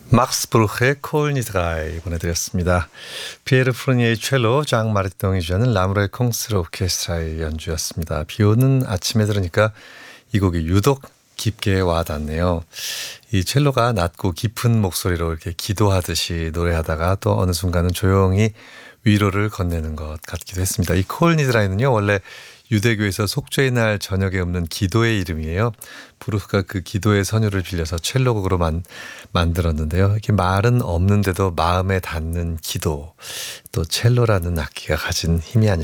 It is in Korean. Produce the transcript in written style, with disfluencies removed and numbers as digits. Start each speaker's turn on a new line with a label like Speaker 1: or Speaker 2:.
Speaker 1: 막스 브루흐의 콜 니드라이 보내드렸습니다. 피에르 프루니에의 첼로, 장 마르티농이 주하는 라무레 콩스르 오케스트라의 연주였습니다. 비오는 아침에 들으니까 이 곡이 유독 깊게 와닿네요. 이 첼로가 낮고 깊은 목소리로 이렇게 기도하듯이 노래하다가 또 어느 순간은 조용히 위로를 건네는 것 같기도 했습니다. 이 콜 니드라이는요, 원래 유대교에서 속죄의 날 저녁에 읊는 기도의 이름이에요. 브루흐가 그 기도의 선율을 빌려서 첼로곡으로 만들었는데요. 이렇게 말은 없는데도 마음에 닿는 기도, 또 첼로라는 악기가 가진 힘이 아닐까